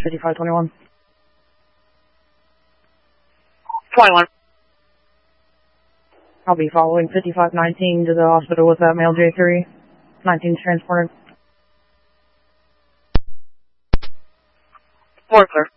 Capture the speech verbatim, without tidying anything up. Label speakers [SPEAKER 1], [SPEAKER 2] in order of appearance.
[SPEAKER 1] fifty-five twenty-one.
[SPEAKER 2] twenty-one.
[SPEAKER 1] I'll be following fifty-five nineteen to the hospital with that male J three. nineteen's transported.
[SPEAKER 2] Four clear.